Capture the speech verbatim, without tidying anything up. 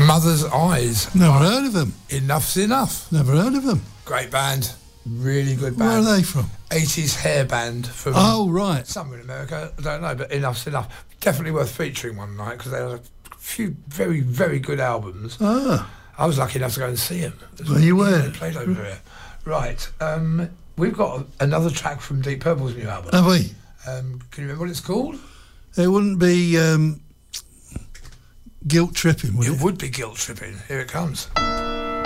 Mother's Eyes. Never heard of them. Enough's Enough. Never heard of them. Great band. Really good Where band. are they from? eighties hair band from Oh, right. somewhere in America. I don't know, but Enough's Enough. Definitely worth featuring one night because they had a few very, very good albums. Ah. I was lucky enough to go and see them. Well, you were. They played over here. Right. Um, we've got another track from Deep Purple's new album. Have we? Um, can you remember what it's called? It wouldn't be um, guilt tripping, would it? It would be Guilt Tripping. Here it comes.